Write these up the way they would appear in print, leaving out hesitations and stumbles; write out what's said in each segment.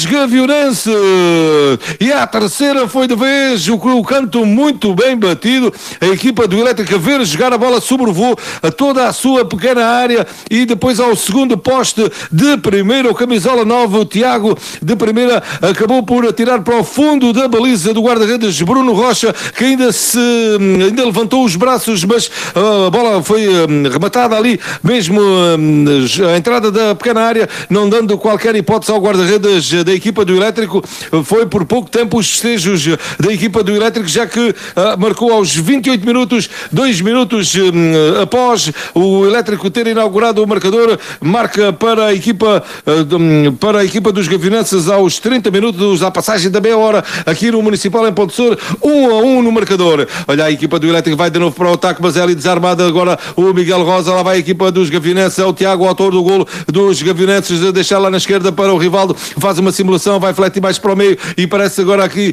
Gavionenses. E a terceira foi de vez, o canto muito bem batido, a equipa do Elétrico a ver jogar a bola sobrevoo a toda a sua pequena área e depois ao segundo poste de primeira, o camisola 9, o Tiago de primeira, acabou por atirar para o fundo da baliza do guarda-redes Bruno Rocha, que ainda levantou os braços, mas a bola foi rematada ali mesmo a entrada da pequena área, não dando qualquer hipótese ao guarda-redes da equipa do Elétrico. Foi por pouco tempo os festejos da equipa do Elétrico, já que marcou aos 28 minutos, 2 minutos após o Elétrico ter inaugurado o marcador, marca para a equipa dos Gavionenses aos 30 minutos, à passagem da meia hora aqui no Municipal em Pontessor, 1-1 no marcador. Olha, a equipa do Elétrico vai de novo para o ataque, mas é ali desarmada agora o Miguel Rosa. Lá vai a equipa dos Gavionenses, é o Tiago, o autor do golo dos Gavionenses, a deixar lá na esquerda para o Rivaldo, faz uma simulação, vai fletir mais para o meio e parece agora aqui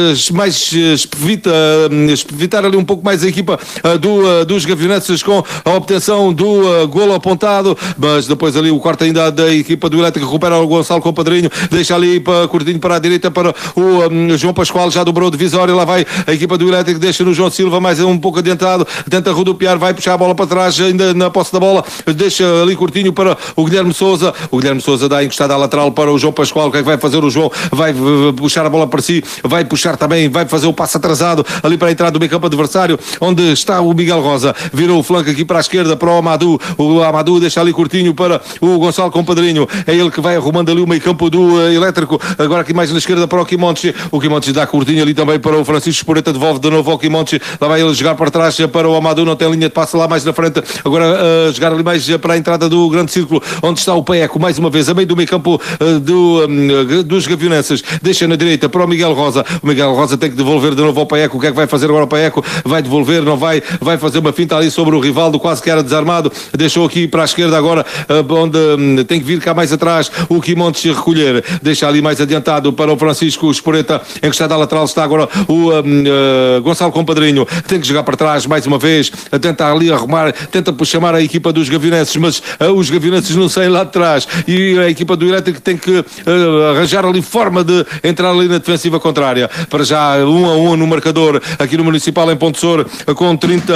evitar ali um pouco mais a equipa dos Gavionenses com a obtenção do golo apontado, mas depois ali o corte ainda da equipa do Elétrico, recupera o Gonçalo Compadrinho, deixa ali curtinho para a direita para o João Pascoal, já dobrou divisória, lá vai a equipa do Elétrico, deixa no João Silva mais um pouco adiantado, tenta rodopiar, vai puxar a bola para trás, ainda na posse da bola, deixa ali curtinho para o Guilherme Sousa dá encostada à lateral para o João Pascoal. O que é que vai fazer o João? Vai puxar a bola para si, vai puxar também, vai fazer o passo atrasado ali para a entrada do meio campo adversário, onde está o Miguel Rosa, virou o flanco aqui para a esquerda para o Amadou deixa ali curtinho para o Gonçalo Compadrinho, é ele que vai arrumando ali o meio campo do Elétrico, agora aqui mais na esquerda para o Quimontes dá curtinho ali também para o Francisco Esporeta, devolve de novo ao Quimontes, lá vai ele jogar para trás para o Amadou, não tem linha de passe lá mais na frente, agora jogar ali mais para a entrada do grande círculo, onde está o Paeco, mais uma vez, a meio do meio campo dos Gavionenses, deixa na direita para o Miguel Rosa tem que devolver de novo ao Paeco. O que é que vai fazer agora o Paeco? Vai devolver, não vai fazer uma finta ali sobre o Rivaldo, quase que era desarmado, deixou aqui para a esquerda agora, onde tem que vir cá mais atrás o Quimontes recolher, deixa ali mais adiantado para o Francisco Esporeta, encostado à lateral está agora o Gonçalo Compadrinho, tem que jogar para trás mais uma vez, tenta ali arrumar, tenta chamar a equipa dos Gavionenses, mas os Gavionenses não saem lá de trás e a equipa do Elétrico tem que arranjar ali forma de entrar ali na defensiva contrária. Para já 1-1 no marcador aqui no Municipal em Pontessor, com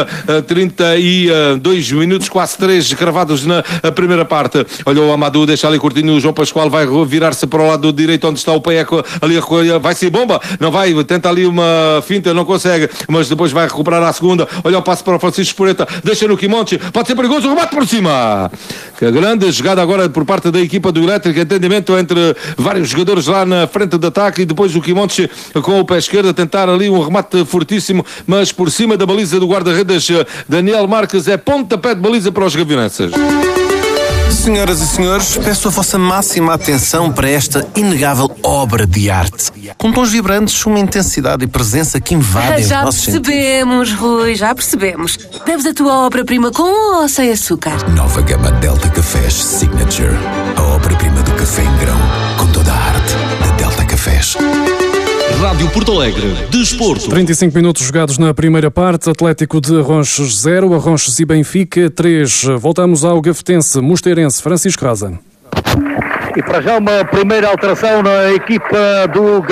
32 minutos, quase 3 cravados na primeira parte. Olha o Amadou, deixa ali curtinho, o João Pascoal vai virar-se para o lado direito onde está o Paeco, ali a recolher, vai ser bomba, não vai, tenta ali uma finta, não consegue, mas depois vai recuperar à segunda. Olha o passo para o Francisco Esporeta, deixa no Quimontes, pode ser perigoso, remate por cima. Que grande jogada agora por parte da equipa do Elétrico, entendimento entre vários jogadores lá na frente de ataque e depois o Quimontes com o pé esquerdo a tentar ali um remate fortíssimo, mas por cima da baliza do guarda-redes Daniel Marques, é pontapé de baliza para os Gavionenses. Senhoras e senhores, peço a vossa máxima atenção para esta inegável obra de arte. Com tons vibrantes, uma intensidade e presença que invadem os nossos sentidos. Já percebemos, Rui, já percebemos. Deves a tua obra-prima com ou sem açúcar? Nova gama Delta Cafés Signature. A obra-prima do café em grão, com toda a arte de Delta Cafés. Rádio Porto Alegre, Desporto. 35 minutos jogados na primeira parte. Atlético de Arronches 0, Arronches e Benfica 3. Voltamos ao gafetense Mosteirense, Francisco Rosa. E para já uma primeira alteração na equipa do